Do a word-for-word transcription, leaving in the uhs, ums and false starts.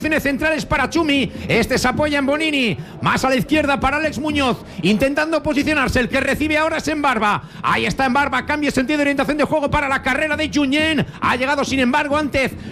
centrales para Chumi, este se apoya en Bonini, más a la izquierda para Alex Muñoz, intentando posicionarse, el que recibe ahora es Embarba, ahí está Embarba, cambio de sentido de orientación de juego para la carrera de Junyent, ha llegado sin embargo antes